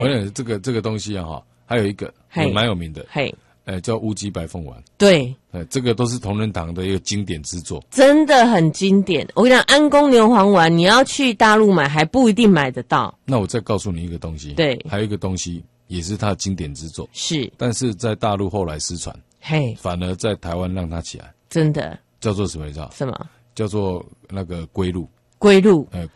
而且这个东西啊，还有一个也蛮有名的， 嘿， 叫乌鸡白凤丸。 对， 这个都是同仁堂的一个经典之作， 真的很经典。我跟你讲，安宫牛黄丸，你要去大陆买还不一定买得到。 那我再告诉你一个东西， 对， 还有一个东西也是它的经典之作， 是， 但是在大陆后来失传， 嘿， 反而在台湾让它起来， 真的叫做什么你知道？ 什么？ 叫做那个龟鹿。 龟鹿，